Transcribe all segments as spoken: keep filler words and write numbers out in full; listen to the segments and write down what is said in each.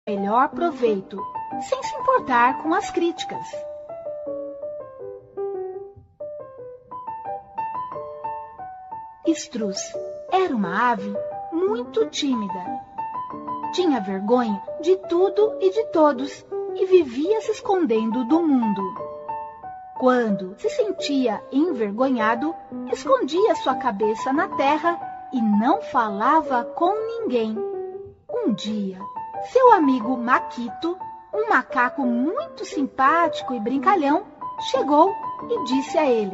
melhor proveito, sem se importar com as críticas. Estruz era uma ave muito tímida. Tinha vergonha de tudo e de todos e vivia se escondendo do mundo. Quando se sentia envergonhado, escondia sua cabeça na terra e não falava com ninguém. Um dia, seu amigo Maquito, um macaco muito simpático e brincalhão, chegou e disse a ele: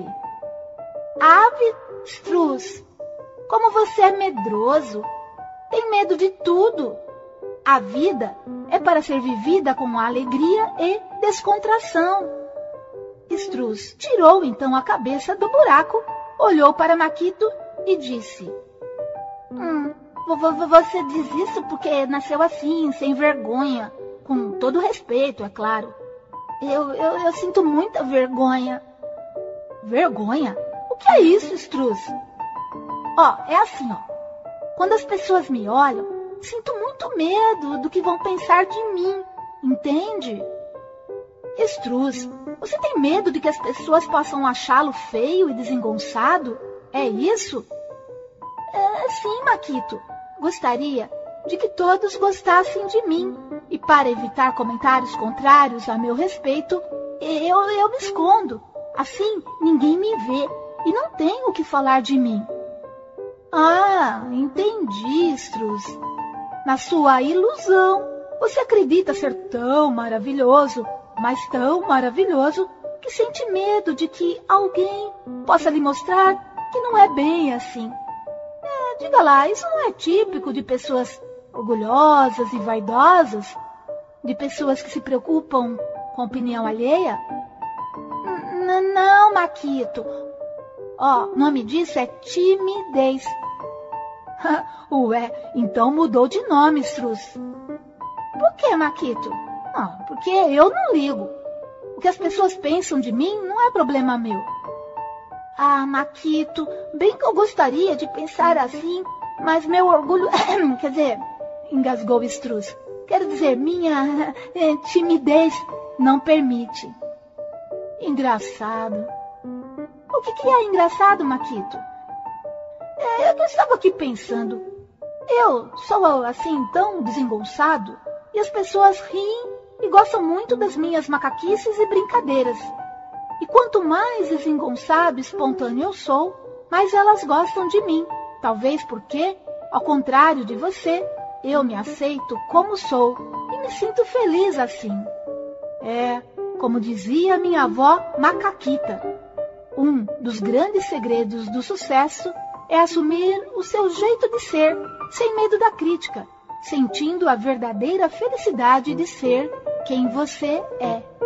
Ave Estruz, como você é medroso, tem medo de tudo. A vida é para ser vivida com alegria e descontração. Estruz tirou então a cabeça do buraco, olhou para Maquito e disse: Hum, você diz isso porque nasceu assim, sem vergonha, com todo respeito, é claro. Eu, eu, eu sinto muita vergonha. Vergonha? O que é isso, Estruz? Ó, é assim, ó. Quando as pessoas me olham, sinto muito medo do que vão pensar de mim, entende? Estruz, você tem medo de que as pessoas possam achá-lo feio e desengonçado? É isso? É, sim, Maquito. Gostaria de que todos gostassem de mim. E para evitar comentários contrários a meu respeito, eu, eu me escondo. Assim, ninguém me vê e não tem o que falar de mim. Ah, entendi, Estruz. Na sua ilusão, você acredita ser tão maravilhoso, mas tão maravilhoso, que sente medo de que alguém possa lhe mostrar que não é bem assim. É, diga lá, isso não é típico de pessoas orgulhosas e vaidosas? De pessoas que se preocupam com a opinião alheia? N- não, Maquito. Ó, o nome disso é timidez. Ué, então mudou de nome, Estruz. Por que, Maquito? Ah, porque eu não ligo. O que as pessoas pensam de mim não é problema meu. Ah, Maquito, bem que eu gostaria de pensar assim, mas meu orgulho... Quer dizer, engasgou Estruz. Quero dizer, minha timidez não permite. Engraçado. O que, que é engraçado, Maquito? É, eu estava aqui pensando. Eu sou assim tão desengonçado e as pessoas riem e gostam muito das minhas macaquices e brincadeiras. E quanto mais desengonçado e espontâneo eu sou, mais elas gostam de mim. Talvez porque, ao contrário de você, eu me aceito como sou e me sinto feliz assim. É, como dizia minha avó Macaquita, um dos grandes segredos do sucesso é assumir o seu jeito de ser, sem medo da crítica, sentindo a verdadeira felicidade de ser quem você é.